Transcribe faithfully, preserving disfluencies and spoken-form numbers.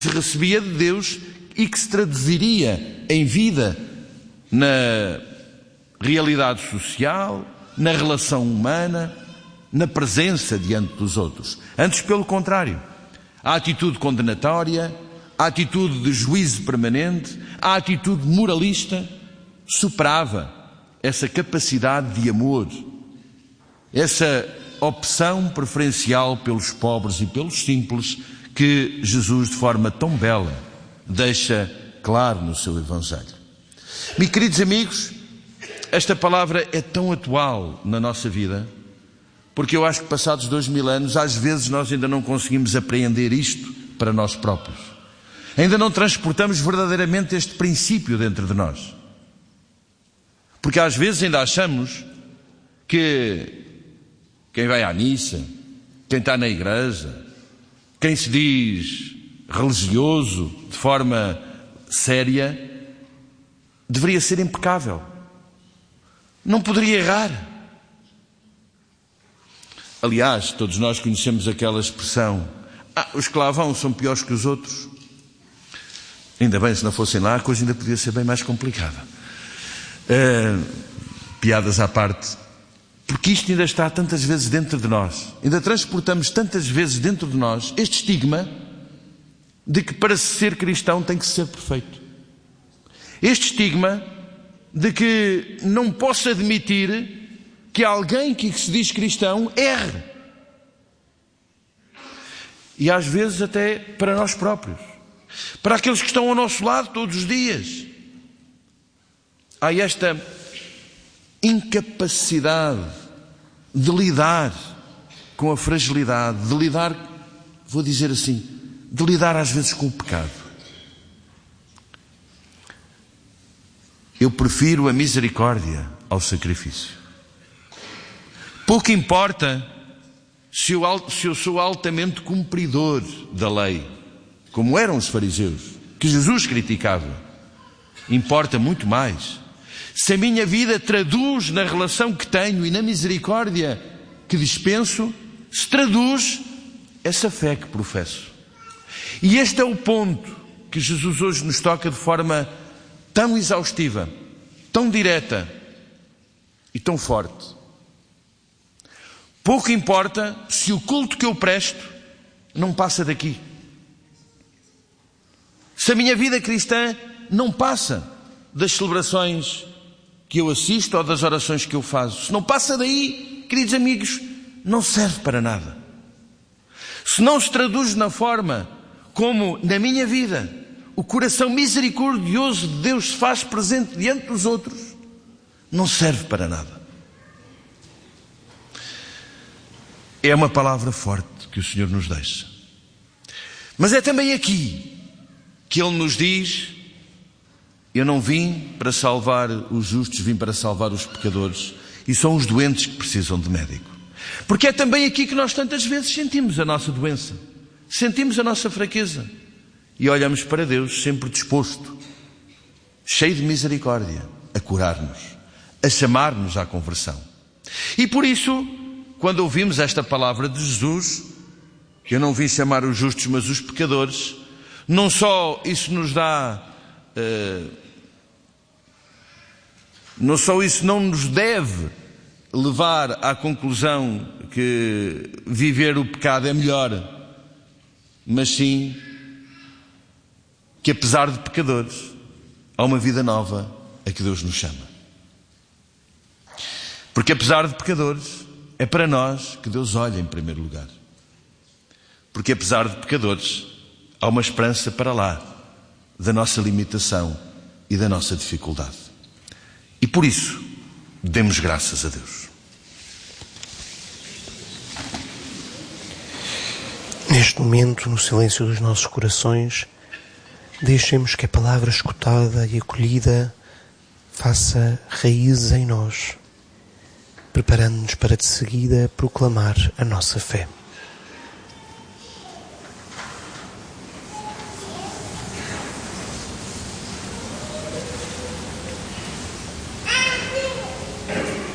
se recebia de Deus e que se traduziria em vida na realidade social, na relação humana, na presença diante dos outros. Antes, pelo contrário, a atitude condenatória, a atitude de juízo permanente, a atitude moralista superava essa capacidade de amor, essa opção preferencial pelos pobres e pelos simples que Jesus, de forma tão bela, deixa claro no seu Evangelho. Meus queridos amigos, esta palavra é tão atual na nossa vida, porque eu acho que passados dois mil anos, às vezes nós ainda não conseguimos apreender isto para nós próprios. Ainda não transportamos verdadeiramente este princípio dentro de nós. Porque às vezes ainda achamos que quem vai à missa, quem está na igreja, quem se diz religioso de forma séria, deveria ser impecável. Não poderia errar. Aliás, todos nós conhecemos aquela expressão: ah, os que lá vão são piores que os outros. Ainda bem, se não fossem lá, a coisa ainda podia ser bem mais complicada. Uh, piadas à parte. Porque isto ainda está tantas vezes dentro de nós. Ainda transportamos tantas vezes dentro de nós este estigma de que para ser cristão tem que ser perfeito. Este estigma de que não posso admitir que alguém que se diz cristão erre. E às vezes até para nós próprios. Para aqueles que estão ao nosso lado todos os dias. Há esta incapacidade de lidar com a fragilidade, de lidar, vou dizer assim, de lidar às vezes com o pecado. Eu prefiro a misericórdia ao sacrifício. Pouco importa se eu, se eu sou altamente cumpridor da lei, como eram os fariseus, que Jesus criticava. Importa muito mais se a minha vida traduz na relação que tenho e na misericórdia que dispenso, se traduz essa fé que professo. E este é o ponto que Jesus hoje nos toca de forma tão exaustiva, tão direta e tão forte. Pouco importa se o culto que eu presto não passa daqui. Se a minha vida cristã não passa das celebrações que eu assisto ou das orações que eu faço. Se não passa daí, queridos amigos, não serve para nada. Se não se traduz na forma como, na minha vida, o coração misericordioso de Deus se faz presente diante dos outros, não serve para nada. É uma palavra forte que o Senhor nos deixa. Mas é também aqui que Ele nos diz: eu não vim para salvar os justos, vim para salvar os pecadores. E são os doentes que precisam de médico. Porque é também aqui que nós tantas vezes sentimos a nossa doença. Sentimos a nossa fraqueza. E olhamos para Deus sempre disposto, cheio de misericórdia, a curar-nos, a chamar-nos à conversão. E por isso, quando ouvimos esta palavra de Jesus, que eu não vim chamar os justos, mas os pecadores, não só isso nos dá... Uh, não só isso não nos deve levar à conclusão que viver o pecado é melhor, mas sim que apesar de pecadores, há uma vida nova a que Deus nos chama. Porque apesar de pecadores, é para nós que Deus olha em primeiro lugar. Porque apesar de pecadores, há uma esperança para lá da nossa limitação e da nossa dificuldade. E por isso, demos graças a Deus. Neste momento, no silêncio dos nossos corações, deixemos que a palavra escutada e acolhida faça raízes em nós, preparando-nos para de seguida proclamar a nossa fé.